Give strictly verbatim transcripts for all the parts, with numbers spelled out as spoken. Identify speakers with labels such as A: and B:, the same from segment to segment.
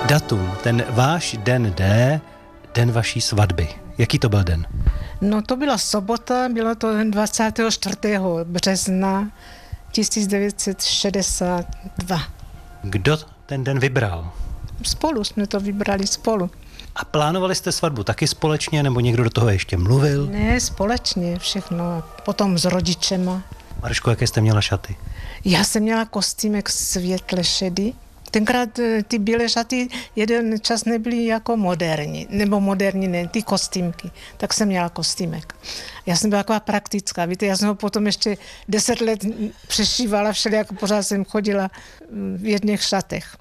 A: Datum, ten váš den D, den vaší svatby. Jaký to byl den?
B: No to byla sobota, bylo to dvacátého čtvrtého března tisíc devět set šedesát dva.
A: Kdo ten den vybral?
B: Spolu jsme to vybrali, spolu.
A: A plánovali jste svatbu taky společně, nebo někdo do toho ještě mluvil?
B: Ne, společně všechno. Potom s rodičema.
A: Maruško, jaké jste měla šaty?
B: Já jsem měla kostýmek světle šedý. Tenkrát ty bílé šaty jeden čas nebyly jako moderní, nebo moderní ne, ty kostýmky. Tak jsem měla kostýmek. Já jsem byla taková praktická, víte, já jsem ho potom ještě deset let přešívala všeli, jako pořád jsem chodila v jedných šatech.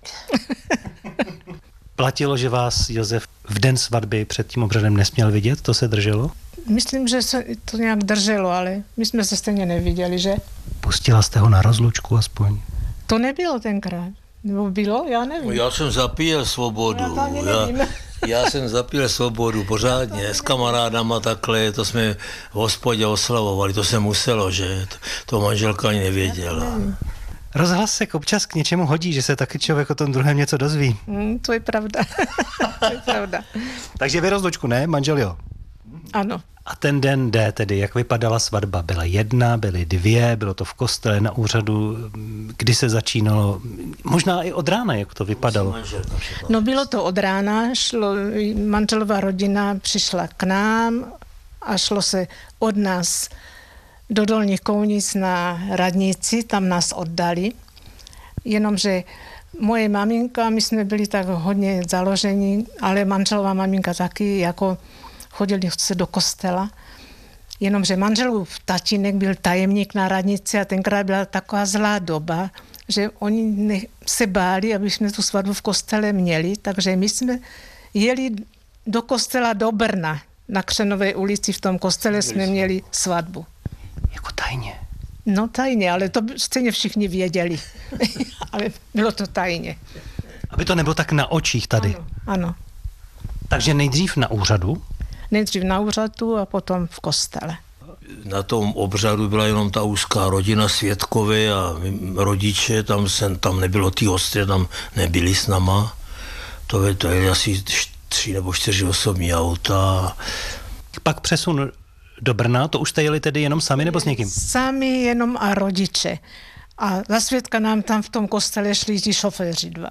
A: Platilo, že vás Josef v den svatby před tím obřadem nesměl vidět? To se drželo?
B: Myslím, že se to nějak drželo, ale my jsme se stejně neviděli, že?
A: Pustila jste ho na rozlučku aspoň?
B: To nebylo tenkrát. Nebo bylo? Já nevím.
C: Já jsem zapíjel svobodu.
B: Já,
C: já, já jsem zapíjel svobodu pořádně s kamarádama takhle, to jsme v hospodě oslavovali, to se muselo, že? To, to manželka ani nevěděla.
A: Rozhlas se občas k něčemu hodí, že se taky člověk o tom druhém něco dozví.
B: Mm, to je pravda. To je pravda.
A: Takže vy rozlučku, ne? Manžel jo?
B: Ano.
A: A ten den D tedy, jak vypadala svatba? Byla jedna, byly dvě, bylo to v kostele, na úřadu, kdy se začínalo? Možná i od rána, jak to vypadalo?
B: No bylo to od rána, šlo, manželová rodina přišla k nám a šlo se od nás do Dolních Kounic na radnici, tam nás oddali. Jenomže moje maminka, my jsme byli tak hodně založeni, ale manželová maminka taky, jako chodili se do kostela. Jenomže manželův tatínek byl tajemník na radnici a tenkrát byla taková zlá doba, že oni ne, se báli, aby jsme tu svatbu v kostele měli, takže my jsme jeli do kostela do Brna. Na Křenové ulici v tom kostele jsme měli svatbu.
A: Jako tajně?
B: No tajně, ale to stejně všichni věděli. Ale bylo to tajně.
A: Aby to nebylo tak na očích tady.
B: Ano, ano.
A: Takže nejdřív na úřadu?
B: Nejdřív na úřadu a potom v kostele.
C: Na tom obřadu byla jenom ta úzká rodina, svědkové a rodiče, tam, jsem, tam nebylo ty hosty, tam nebyli s náma. To je, to je asi tři nebo čtyři osobní auta.
A: Pak přesun do Brna, to už jste jeli tedy jenom sami nebo s někým?
B: Sami jenom a rodiče. A za svědka nám tam v tom kostele šli ti šoféři dva.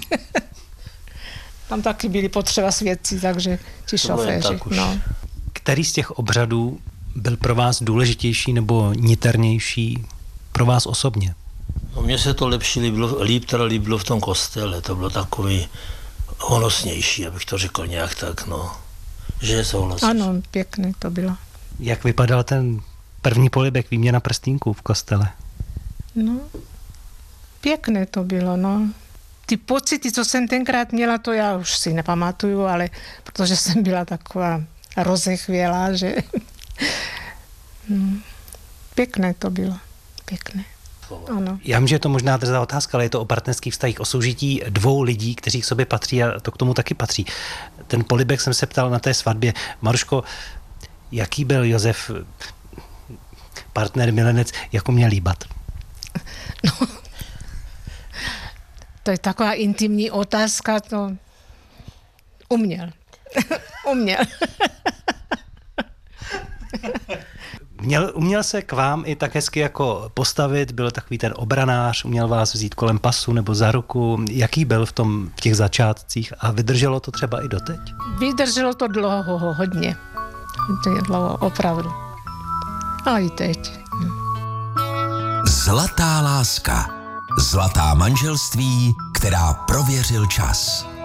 B: Tam taky byli potřeba svědci, takže ti šoféři. No.
A: Který z těch obřadů byl pro vás důležitější nebo niternější pro vás osobně?
C: No, mně se to lepší líbilo, líp teda líbilo v tom kostele, to bylo takový honosnější, abych to řekl nějak tak, no. Že souhlasíš.
B: Ano, pěkné to bylo.
A: Jak vypadal ten první polibek, výměna prstýnků v kostele?
B: No, pěkné to bylo, no. Ty pocity, co jsem tenkrát měla, to já už si nepamatuju, ale protože jsem byla taková rozechvělá, že no, pěkné to bylo, pěkné. Ano.
A: Já vím, že je to možná drzá otázka, ale je to o partnerských vztazích, o soužití dvou lidí, kteří k sobě patří a to k tomu taky patří. Ten polibek jsem se ptal na té svatbě. Maruško, jaký byl Josef partner, milenec, jako měl líbat?
B: No, to je taková intimní otázka, to uměl. uměl.
A: Měl, uměl se k vám i tak hezky jako postavit, byl takový ten obranář, uměl vás vzít kolem pasu nebo za ruku. Jaký byl v, tom, v těch začátcích a vydrželo to třeba i doteď?
B: Vydrželo to dlouho, hodně. Hodně dlouho, opravdu. A i teď.
D: Zlatá láska. Zlatá manželství, která prověřil čas.